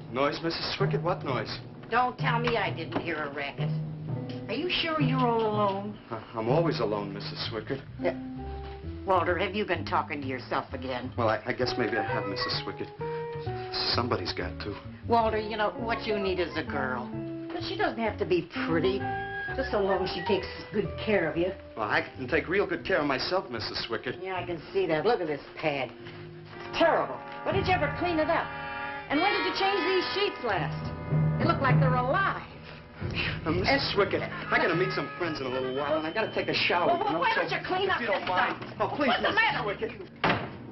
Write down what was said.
Noise, Mrs. Swickett? What noise? Don't tell me I didn't hear a racket. Are you sure you're all alone? I'm always alone, Mrs. Swickett. Walter, have you been talking to yourself again? Well, I guess maybe I have, Mrs. Swickett. Somebody's got to. Walter, you know, what you need is a girl. But she doesn't have to be pretty. Just so long as she takes good care of you. Well, I can take real good care of myself, Mrs. Swickett. Yeah, I can see that. Look at this pad. It's terrible. When did you ever clean it up? And when did you change these sheets last? They look like they're alive. Mrs. Swickett, I gotta meet some friends in a little while, and I gotta take a shower. Well, why don't you clean up if you don't this mind. stuff? Oh, please, What's the Mrs. matter? Swickett.